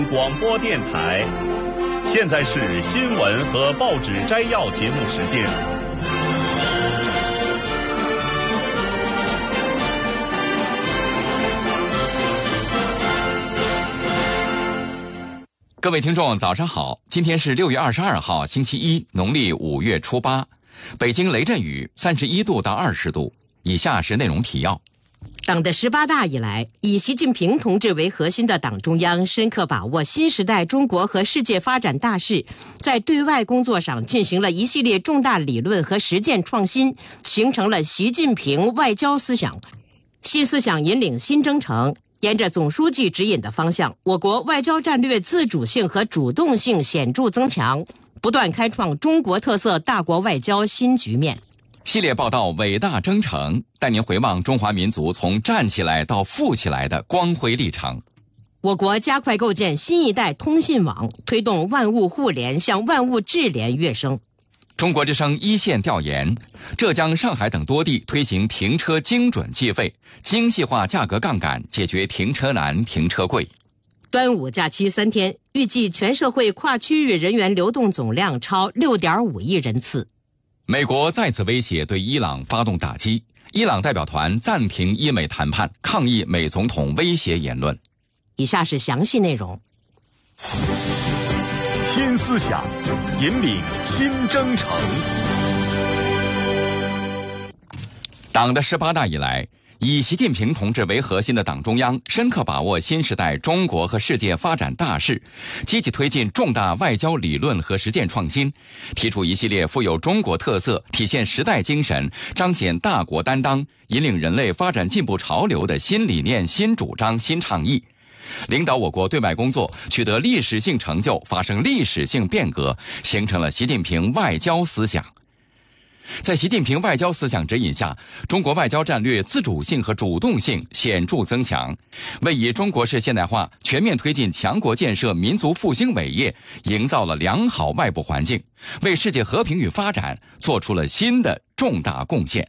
广播电台，现在是新闻和报纸摘要节目时间。 各位听众早上好，今天是6月22号星期一，农历5月初8，北京雷阵雨31度到20度。以下是内容提要。 党的18大以来，以习近平同志为核心的党中央深刻把握新时代中国和世界发展大势，在对外工作上进行了一系列重大理论和实践创新，形成了习近平外交思想。新思想引领新征程，沿着总书记指引的方向，我国外交战略自主性和主动性显著增强，不断开创中国特色大国外交新局面。 系列报道伟大征程，带您回望中华民族从站起来到富起来的光辉历程。 我国加快构建新一代通信网，推动万物互联向万物智联跃升。 中国之声一线调研，浙江、上海等多地推行停车精准计费，精细化价格杠杆，解决停车难、停车贵。 端午假期3天，预计全社会跨区域人员流动总量超6.5亿人次。 美国再次威胁对伊朗发动打击，伊朗代表团暂停伊美谈判，抗议美总统威胁言论。 以下是详细内容。 新思想引领新征程。 党的18大以来，以习近平同志为核心的党中央深刻把握新时代中国和世界发展大势，积极推进重大外交理论和实践创新，提出一系列富有中国特色、体现时代精神、彰显大国担当、引领人类发展进步潮流的新理念、新主张、新倡议，领导我国对外工作取得历史性成就，发生历史性变革，形成了习近平外交思想。在习近平外交思想指引下，中国外交战略自主性和主动性显著增强，为以中国式现代化全面推进强国建设、民族复兴伟业营造了良好外部环境，为世界和平与发展做出了新的重大贡献。